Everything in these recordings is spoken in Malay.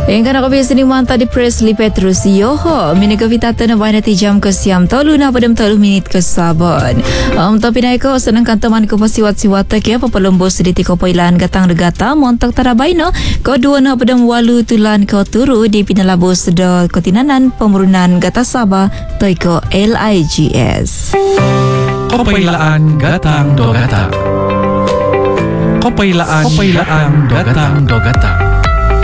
Yang kan ako biasa ni manta di Presley Petrus Yoho minega vitata na bayan ti jam ke siam tolu na padam 3 minit ke sabon. Tapi naik ko senangkan teman ko pasiwat-siwat ke papalombo sediti ko pailan gatang degata montak tarabay no ko dua na padam walu tulan ko turu di pinalabos do kotinanan pemurunan gata Sabah toy ko LIGS. Kopailaan gatang dogata. Kopailaan gatang dogata.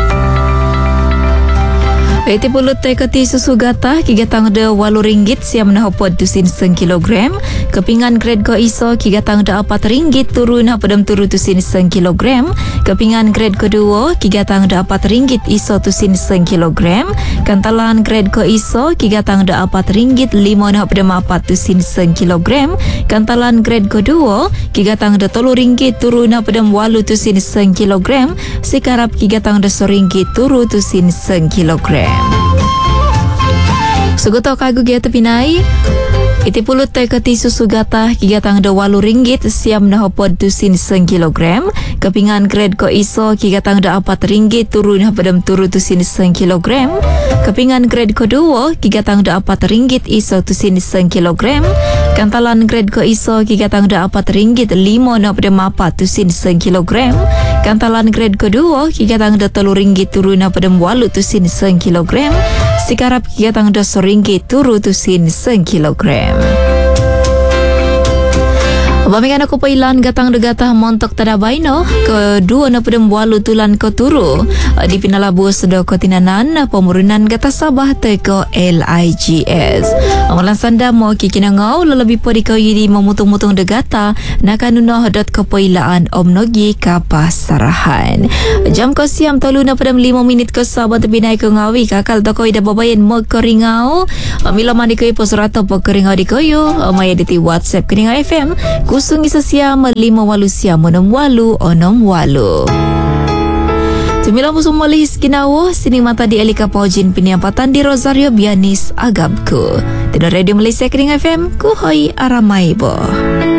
Iti pulut tay kati susu gata kigatang de RM8 siam na hopod tusin seng kilogram. Kepingan grade ko iso kigatang de RM4 turun hapadam turu tusin seng kilogram. Kepingan grade kedua kigatang de RM4 iso tusin seng kilogram. Kantalan grade ko iso kigatang de RM4 5 na hapadam 4 tusin seng kilogram. Kantalan grade kedua kigatang de RM3 turun hapadam 8 tusin seng kilogram. Sikarap kigatang de RM1 turu tusin seng kilogram. Sugoto kagu gia tepinai iti pulut tay kati susu gata kigatang da RM8 siam na hopod tusin seng kilogram. Kepingan grade ko iso kigatang da RM4 turun hapadam turu tusin seng kilogram. Kepingan grade ko duo kigatang da RM4 iso tusin seng kilogram. Kantalan grade ko iso kigatang da RM4 5 na hapadam 4 tusin seng kilogram. Kantalan grade ko duo kigatang da RM3 turun hapadam 8 tusin seng kilogram. Sikarap kigatang da RM1 turu tusin seng kilogram. Pamikan ako pailan gatang degata montok tadabay no kedua na padam 8 tulan ko turu di pinalabos do kotinanan pemurunan gata Sabah teko LIGS. Amalan sanda mo kikinangau lalabi po di ko yidi memutung-mutung degata nakanunoh.kopailaan omnogi kapasarahan. Jam ko siam tolu na padam 5 minit ko Sabah tebinay ko ngawi kakal to ko ida babayan mo koringau mila mani ko iposrato po koringau di koyo maya diti WhatsApp Koringau FM kusung isa siya 5 siya 6 walu. Tumila mo sumalihis kinawo sining mata di Elika Paujin piniampatan di Rosario Bianis Agabku. Tidak Radio Malaysia Koringau FM kuhoy aramay bo.